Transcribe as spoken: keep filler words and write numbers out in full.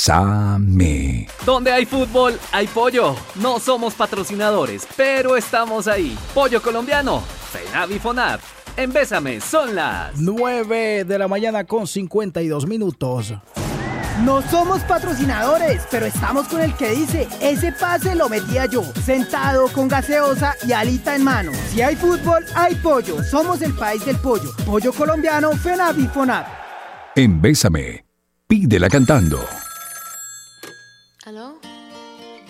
Bésame. Donde hay fútbol, hay pollo. No somos patrocinadores, pero estamos ahí. Pollo colombiano, FENAVI FONAP. En Bésame son las nueve de la mañana con cincuenta y dos minutos. No somos patrocinadores, pero estamos con el que dice, ese pase lo metía yo, sentado con gaseosa y alita en mano. Si hay fútbol, hay pollo. Somos el país del pollo. Pollo colombiano, FENAVI FONAP. En Bésame, pídela cantando. ¿Aló?